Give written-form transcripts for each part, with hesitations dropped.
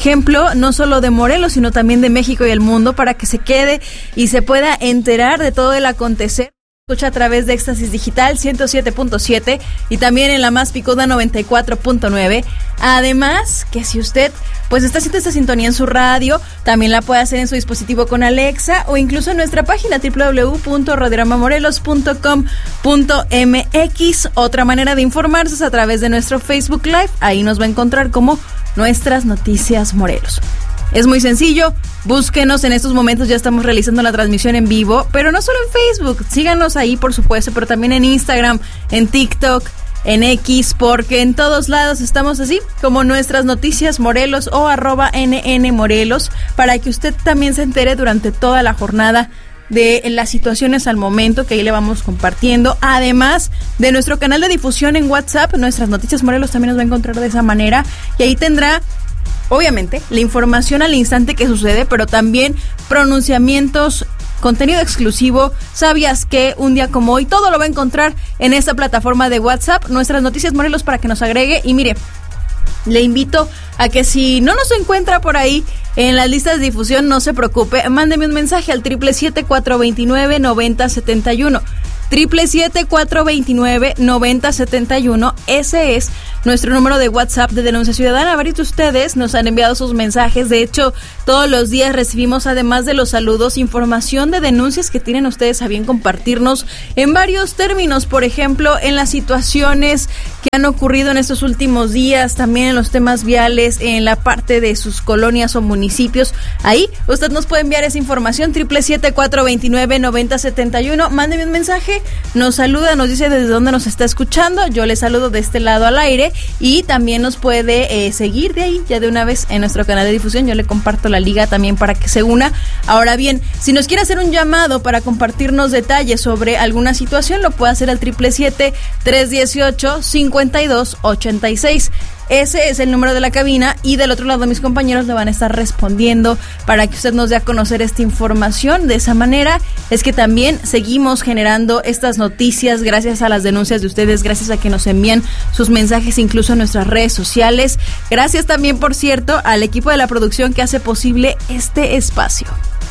ejemplo, no solo de Morelos, sino también de México y el mundo, para que se quede y se pueda enterar de todo el acontecer. Escucha a través de Éxtasis Digital 107.7 y también en la más picuda 94.9. Además, que si usted pues está haciendo esta sintonía en su radio, también la puede hacer en su dispositivo con Alexa o incluso en nuestra página www.radioramamorelos.com.mx. Otra manera de informarse es a través de nuestro Facebook Live. Ahí nos va a encontrar como Nuestras Noticias Morelos. Es muy sencillo, búsquenos, en estos momentos ya estamos realizando la transmisión en vivo, pero no solo en Facebook, síganos ahí por supuesto, pero también en Instagram, en TikTok, en X, porque en todos lados estamos así, como Nuestras Noticias Morelos o @NNMorelos, para que usted también se entere durante toda la jornada de las situaciones al momento que ahí le vamos compartiendo, además de nuestro canal de difusión en WhatsApp. Nuestras Noticias Morelos también nos va a encontrar de esa manera y ahí tendrá obviamente la información al instante que sucede, pero también pronunciamientos, contenido exclusivo, sabías que un día como hoy, todo lo va a encontrar en esta plataforma de WhatsApp, Nuestras Noticias Morelos, para que nos agregue. Y mire, le invito a que si no nos encuentra por ahí en las listas de difusión, no se preocupe, mándeme un mensaje al 777-429-9071. 777-429-9071. Ese es nuestro número de WhatsApp de Denuncia Ciudadana. Varios de ustedes nos han enviado sus mensajes. De hecho, todos los días recibimos, además de los saludos, información de denuncias que tienen ustedes a bien compartirnos en varios términos. Por ejemplo, en las situaciones que han ocurrido en estos últimos días, también en los temas viales, en la parte de sus colonias o municipios. Ahí usted nos puede enviar esa información, 777-429-9071. Mándeme un mensaje, nos saluda, nos dice desde dónde nos está escuchando. Yo le saludo de este lado al aire y también nos puede seguir de ahí ya de una vez en nuestro canal de difusión. Yo le comparto la liga también para que se una. Ahora bien, si nos quiere hacer un llamado para compartirnos detalles sobre alguna situación, lo puede hacer al 777-318-5286. Ese es el número de la cabina y del otro lado mis compañeros le van a estar respondiendo para que usted nos dé a conocer esta información. De esa manera es que también seguimos generando estas noticias gracias a las denuncias de ustedes, gracias a que nos envían sus mensajes incluso en nuestras redes sociales. Gracias también, por cierto, al equipo de la producción que hace posible este espacio.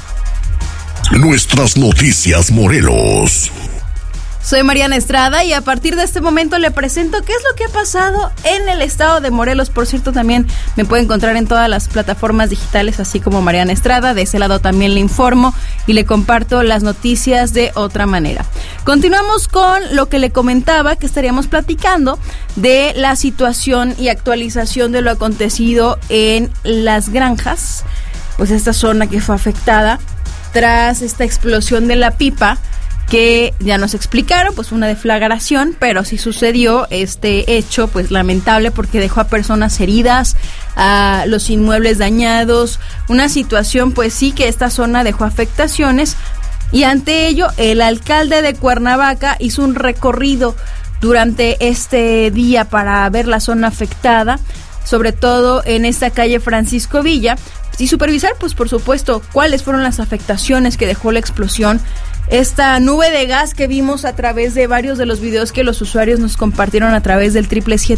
Nuestras Noticias Morelos. Soy Mariana Estrada y a partir de este momento le presento qué es lo que ha pasado en el estado de Morelos. Por cierto, también me puede encontrar en todas las plataformas digitales, así como Mariana Estrada. De ese lado también le informo y le comparto las noticias de otra manera. Continuamos con lo que le comentaba, que estaríamos platicando de la situación y actualización de lo acontecido en Las Granjas, pues esta zona que fue afectada tras esta explosión de la pipa, que ya nos explicaron, pues una deflagración, pero sí sucedió este hecho, pues lamentable, porque dejó a personas heridas, a los inmuebles dañados, una situación pues sí que esta zona dejó afectaciones, y ante ello el alcalde de Cuernavaca hizo un recorrido durante este día para ver la zona afectada, sobre todo en esta calle Francisco Villa, y supervisar, pues por supuesto, cuáles fueron las afectaciones que dejó la explosión. Esta nube de gas que vimos a través de varios de los videos que los usuarios nos compartieron a través del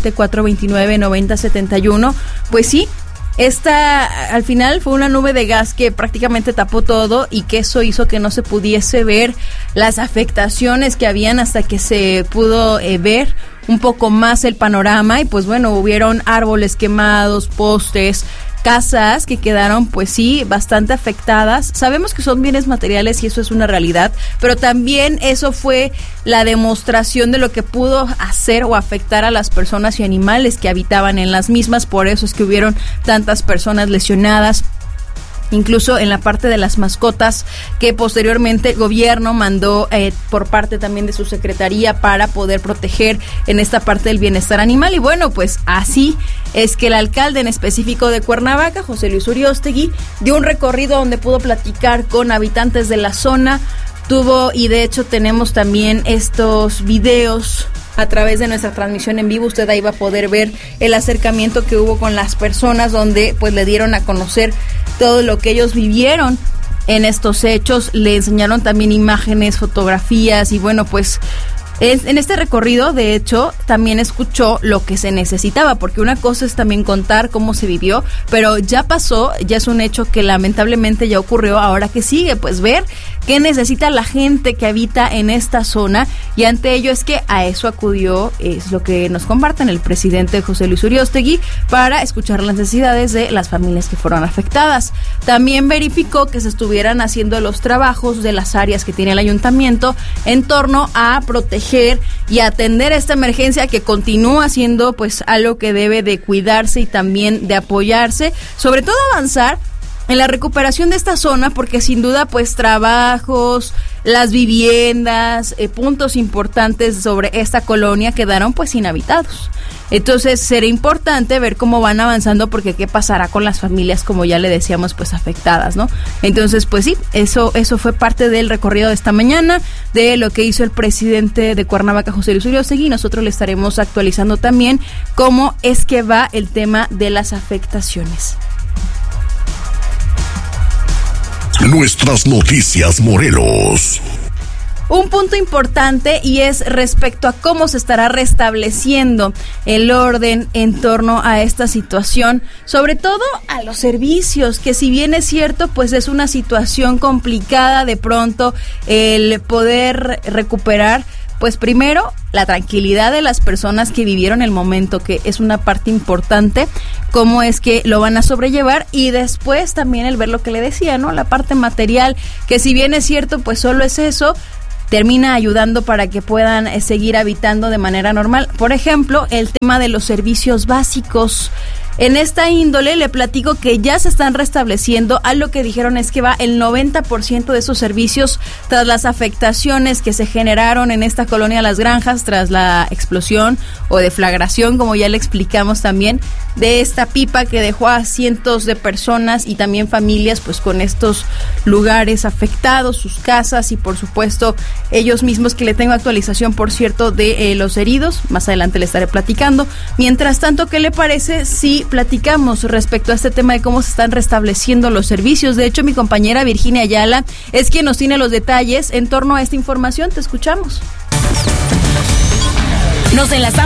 777-429-9071, pues sí, esta al final fue una nube de gas que prácticamente tapó todo y que eso hizo que no se pudiese ver las afectaciones que habían hasta que se pudo ver un poco más el panorama. Y pues bueno, hubieron árboles quemados, postes, casas que quedaron pues sí bastante afectadas. Sabemos que son bienes materiales y eso es una realidad, pero también eso fue la demostración de lo que pudo hacer o afectar a las personas y animales que habitaban en las mismas. Por eso es que hubieron tantas personas lesionadas, incluso en la parte de las mascotas, que posteriormente el gobierno mandó por parte también de su secretaría para poder proteger en esta parte del bienestar animal. Y bueno, pues así es que el alcalde en específico de Cuernavaca, José Luis Uriostegui, dio un recorrido donde pudo platicar con habitantes de la zona. Y de hecho tenemos también estos videos a través de nuestra transmisión en vivo. Usted ahí va a poder ver el acercamiento que hubo con las personas, donde pues le dieron a conocer todo lo que ellos vivieron en estos hechos. Le enseñaron también imágenes, fotografías y bueno, pues En este recorrido, de hecho, también escuchó lo que se necesitaba, porque una cosa es también contar cómo se vivió, pero ya pasó, ya es un hecho que lamentablemente ya ocurrió. Ahora que sigue, pues ver qué necesita la gente que habita en esta zona, y ante ello es que a eso acudió, es lo que nos comparten el presidente José Luis Uriostegui, para escuchar las necesidades de las familias que fueron afectadas. También verificó que se estuvieran haciendo los trabajos de las áreas que tiene el ayuntamiento en torno a proteger y atender esta emergencia, que continúa siendo pues algo que debe de cuidarse y también de apoyarse, sobre todo avanzar en la recuperación de esta zona, porque sin duda pues trabajos, las viviendas, puntos importantes sobre esta colonia quedaron pues inhabitados. Entonces será importante ver cómo van avanzando, porque qué pasará con las familias, como ya le decíamos, pues afectadas, ¿no? Entonces pues sí, eso fue parte del recorrido de esta mañana, de lo que hizo el presidente de Cuernavaca, José Luis Uriostegui. Nosotros le estaremos actualizando también cómo es que va el tema de las afectaciones. Nuestras noticias Morelos. Un punto importante, y es respecto a cómo se estará restableciendo el orden en torno a esta situación, sobre todo a los servicios, que si bien es cierto, pues es una situación complicada de pronto el poder recuperar, pues primero la tranquilidad de las personas que vivieron el momento, que es una parte importante, cómo es que lo van a sobrellevar, y después también el ver lo que le decía, ¿no? La parte material, que si bien es cierto, pues solo es eso, termina ayudando para que puedan seguir habitando de manera normal. Por ejemplo, el tema de los servicios básicos. En esta índole le platico que ya se están restableciendo. A lo que dijeron es que va el 90% de esos servicios tras las afectaciones que se generaron en esta colonia Las Granjas tras la explosión o deflagración, como ya le explicamos también, de esta pipa que dejó a cientos de personas y también familias pues con estos lugares afectados, sus casas, y por supuesto ellos mismos, que le tengo actualización por cierto de los heridos, más adelante le estaré platicando. Mientras tanto, ¿qué le parece si platicamos respecto a este tema de cómo se están restableciendo los servicios? De hecho, mi compañera Virginia Ayala es quien nos tiene los detalles en torno a esta información. Te escuchamos. Nos enlazamos